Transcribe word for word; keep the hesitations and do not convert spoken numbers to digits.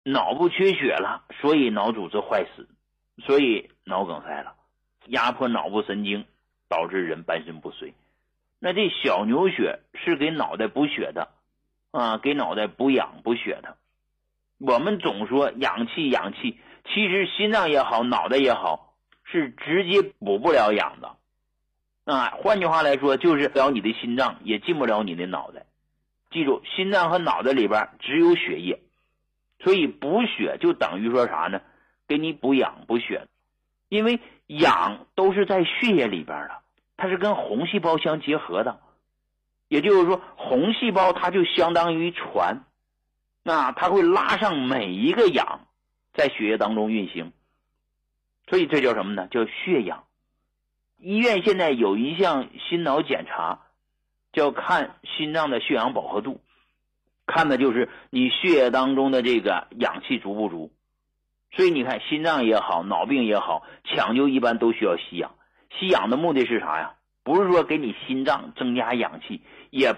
脑部缺血了，所以脑组织坏死，所以脑梗塞了，压迫脑部神经，导致人半身不遂。那这小牛血是给脑袋补血的啊，给脑袋补氧补血的。我们总说氧气氧气，其实心脏也好，脑袋也好，是直接补不了氧的啊。换句话来说，就是了你的心脏，也进不了你的脑袋。记住，心脏和脑袋里边只有血液，所以补血就等于说啥呢？给你补氧补血，因为氧都是在血液里边的，它是跟红细胞相结合的，也就是说红细胞它就相当于船，那它会拉上每一个氧在血液当中运行，所以这叫什么呢？叫血氧。医院现在有一项心脑检查，叫看心脏的血氧饱和度，看的就是你血液当中的这个氧气足不足。所以你看心脏也好，脑病也好，抢救一般都需要吸氧。吸氧的目的是啥呀？不是说给你心脏增加氧气，也